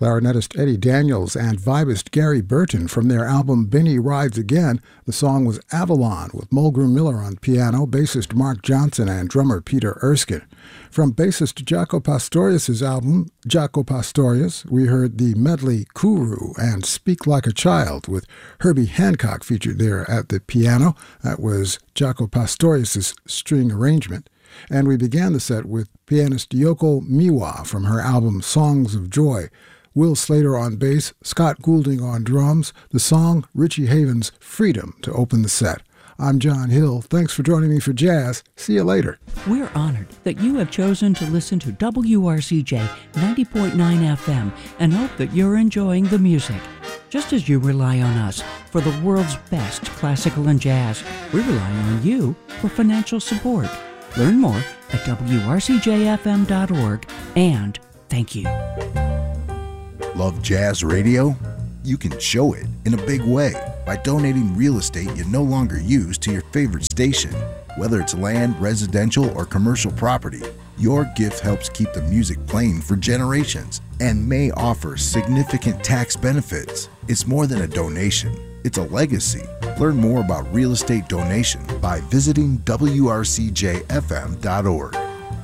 clarinetist Eddie Daniels and vibist Gary Burton from their album Benny Rides Again. The song was Avalon with Mulgrew Miller on piano, bassist Mark Johnson, and drummer Peter Erskine. From bassist Jaco Pastorius' album Jaco Pastorius, we heard the medley Kuru and Speak Like a Child with Herbie Hancock featured there at the piano. That was Jaco Pastorius' string arrangement. And we began the set with pianist Yoko Miwa from her album Songs of Joy, Will Slater on bass, Scott Goulding on drums, the song Richie Havens' Freedom to open the set. I'm John Hill. Thanks for joining me for Jazz. See you later. We're honored that you have chosen to listen to WRCJ 90.9 FM and hope that you're enjoying the music. Just as you rely on us for the world's best classical and jazz, we rely on you for financial support. Learn more at wrcjfm.org, and thank you. Love jazz radio? You can show it in a big way by donating real estate you no longer use to your favorite station. Whether it's land, residential, or commercial property, your gift helps keep the music playing for generations and may offer significant tax benefits. It's more than a donation. It's a legacy. Learn more about real estate donation by visiting wrcjfm.org.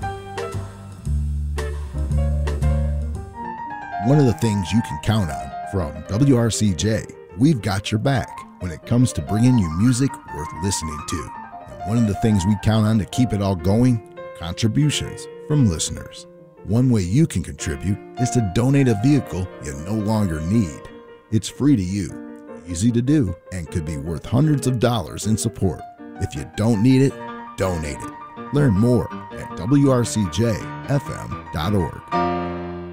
One of the things you can count on from WRCJ, we've got your back when it comes to bringing you music worth listening to. And one of the things we count on to keep it all going, contributions from listeners. One way you can contribute is to donate a vehicle you no longer need. It's free to you, easy to do, and could be worth hundreds of dollars in support. If you don't need it, donate it. Learn more at wrcjfm.org.